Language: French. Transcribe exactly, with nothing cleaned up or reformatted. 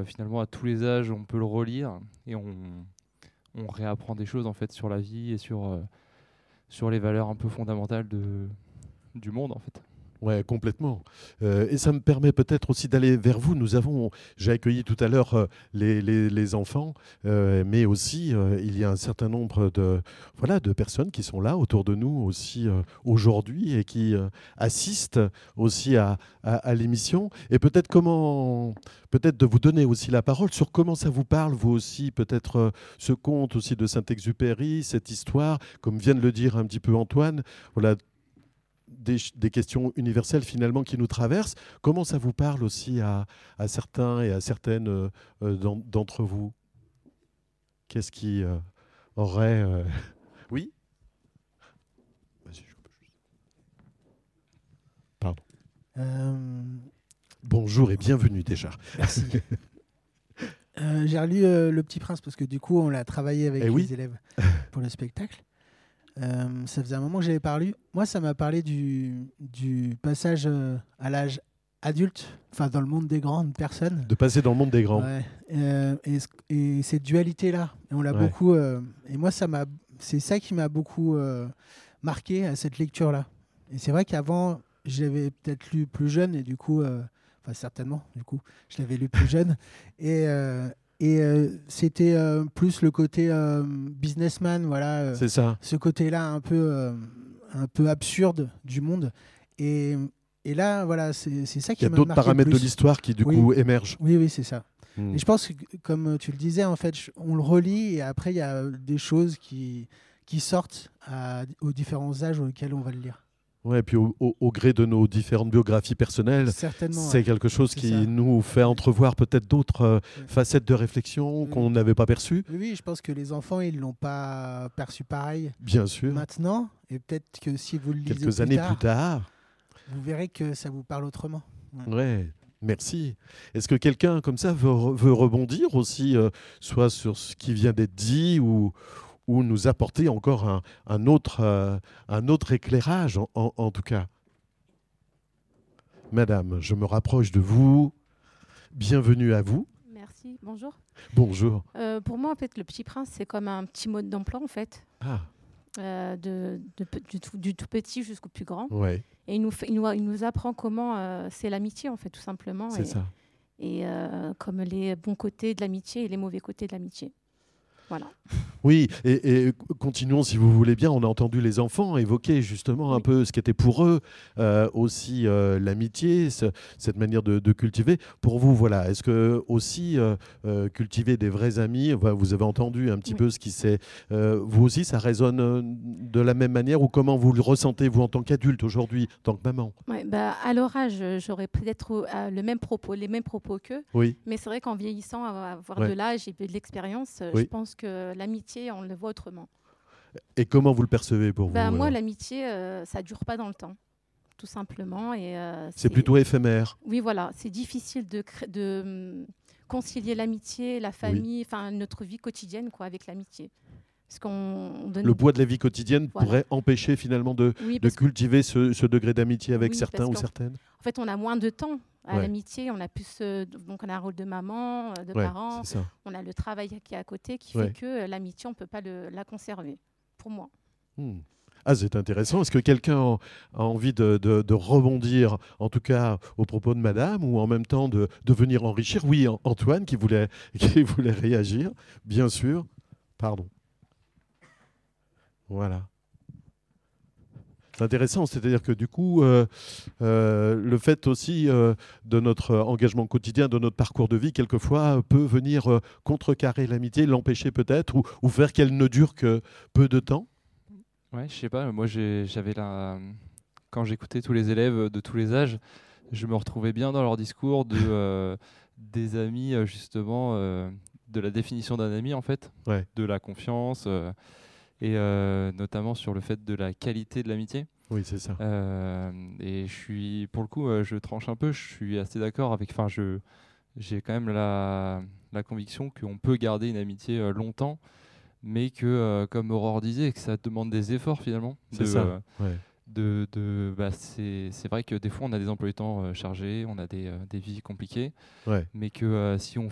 euh, finalement à tous les âges on peut le relire et on, on réapprend des choses en fait sur la vie et sur, euh, sur les valeurs un peu fondamentales de, du monde en fait. Ouais, complètement. Euh, et ça me permet peut-être aussi d'aller vers vous. Nous avons, j'ai accueilli tout à l'heure euh, les, les, les enfants, euh, mais aussi euh, il y a un certain nombre de, voilà, de personnes qui sont là autour de nous aussi euh, aujourd'hui et qui euh, assistent aussi à, à, à l'émission. Et peut-être comment, peut-être de vous donner aussi la parole sur comment ça vous parle, vous aussi, peut-être euh, ce conte aussi de Saint-Exupéry, cette histoire, comme vient de le dire un petit peu Antoine. Voilà. Des, des questions universelles finalement qui nous traversent. Comment ça vous parle aussi à, à certains et à certaines euh, euh, d'en- d'entre vous? Qu'est-ce qui euh, aurait... euh, Oui. Vas-y, je peux juste- Pardon. Euh, Bonjour et bienvenue déjà. Merci. Euh, j'ai relu euh, Le Petit Prince parce que du coup, on l'a travaillé avec Eh les oui. élèves pour le spectacle. Euh, ça faisait un moment que j'avais parlé. Moi, ça m'a parlé du, du passage euh, à l'âge adulte, enfin dans le monde des grandes personnes. De passer dans le monde des grands. Ouais. Euh, et, ce- et cette dualité-là, et on l'a Ouais. beaucoup. euh, et moi, ça m'a, c'est ça qui m'a beaucoup euh, marqué à cette lecture-là. Et c'est vrai qu'avant, je l'avais peut-être lu plus jeune, et du coup, euh, enfin certainement, du coup, je l'avais lu plus jeune, et euh, et euh, c'était euh, plus le côté euh, businessman, voilà, euh, C'est ça. ce côté-là un peu euh, un peu absurde du monde. Et et là, voilà, c'est c'est ça Il y qui a m'a d'autres marqué le paramètres de plus. l'histoire qui du Oui. coup émergent. Oui, oui, c'est ça. Hmm. Et je pense que, comme tu le disais, en fait, je- on le relit et après, il y a des choses qui, qui sortent à- aux différents âges auxquels on va le lire. Ouais, et puis au, au- au gré de nos différentes biographies personnelles, Certainement, c'est ouais. quelque chose C'est qui ça. nous fait entrevoir peut-être d'autres euh, Ouais. facettes de réflexion Oui. qu'on n'avait pas perçues. Oui, oui, je pense que les enfants, ils ne l'ont pas perçu pareil Bien sûr. maintenant. Et peut-être que si vous le lisez Quelques plus années tard, plus tard. vous verrez que ça vous parle autrement. Ouais. Ouais, merci. Est-ce que quelqu'un comme ça veut, re- veut rebondir aussi, euh, soit sur ce qui vient d'être dit ou, ou nous apporter encore un, un autre, euh, un autre éclairage, en, en- en tout cas? Madame, je me rapproche de vous. Bienvenue à vous. Merci, bonjour. Bonjour. Euh, pour moi, en fait, le Petit Prince, c'est comme un petit mode d'emploi, en fait, Ah, euh, de, de pe- du, tout, du tout petit jusqu'au plus grand. ouais, Et il nous, fait- il nous, il nous apprend comment euh, c'est l'amitié, en fait, tout simplement. c'est Et, ça. et euh, comme les bons côtés de l'amitié et les mauvais côtés de l'amitié. Voilà. Oui, et, et continuons si vous voulez bien. On a entendu les enfants évoquer justement un Oui. peu ce qu'était pour eux euh, aussi euh, l'amitié, ce- cette manière de, de cultiver. Pour vous, voilà, est-ce que aussi euh, euh, cultiver des vrais amis, voilà, vous avez entendu un petit Oui. peu ce qui s'est... euh, vous aussi, ça résonne euh, de la même manière ou comment vous le ressentez, vous, en tant qu'adulte aujourd'hui, en tant que maman? Ouais, bah, à leur âge, j'aurais peut-être euh, le même propos, les mêmes propos qu'eux. Oui, Mais c'est vrai qu'en vieillissant, à avoir Ouais. de l'âge et de l'expérience, euh, Oui. je pense que l'amitié, on le voit autrement. et comment vous le percevez pour Bah, vous moi, alors? l'amitié, euh, ça dure pas dans le temps, tout simplement. Et, euh, C'est plutôt éphémère. Oui, voilà. C'est difficile de, cré- de hum, concilier l'amitié, la famille, enfin notre vie quotidienne quoi, avec l'amitié. Parce qu'on on donne... Le poids de la vie quotidienne Voilà. pourrait empêcher finalement de, Oui, de parce que- cultiver ce, ce degré d'amitié avec Oui, certains parce ou qu'en- certaines. En fait, on a moins de temps à Ouais. l'amitié. On a plus, euh, donc on a un rôle de maman, euh, de Ouais, parent. c'est ça. On a le travail qui est à côté qui Ouais. fait que euh, l'amitié, on peut pas le- la conserver. Pour moi. Hmm. Ah, c'est intéressant. Est-ce que quelqu'un a a envie de, de- de rebondir, en tout cas au propos de Madame, ou en même temps de, de venir enrichir? Oui, An- Antoine qui voulait, qui voulait réagir, bien sûr. Pardon. Voilà. C'est intéressant, c'est-à-dire que du coup, euh, euh, le fait aussi euh, de notre engagement quotidien, de notre parcours de vie, quelquefois euh, peut venir euh, contrecarrer l'amitié, l'empêcher peut-être, ou, ou faire qu'elle ne dure que peu de temps. Ouais, je sais pas, moi j'ai- j'avais la... Quand j'écoutais tous les élèves de tous les âges, je me retrouvais bien dans leur discours de, euh, des amis, euh, justement, euh, de la définition d'un ami en fait, Ouais. de la confiance, euh, et euh, notamment sur le fait de la qualité de l'amitié. Oui, c'est ça. Euh, et je suis, pour le coup, euh, je tranche un peu, je suis assez d'accord avec, enfin, je, j'ai quand même la, la conviction qu'on peut garder une amitié euh, longtemps, mais que, euh, comme Aurore disait, que ça demande des efforts finalement. C'est de, ça. euh, Ouais. de, de bah, c'est, c'est vrai que des fois on a des emplois du temps euh, chargés, on a des, euh, des vies compliquées, Ouais. mais que euh, si on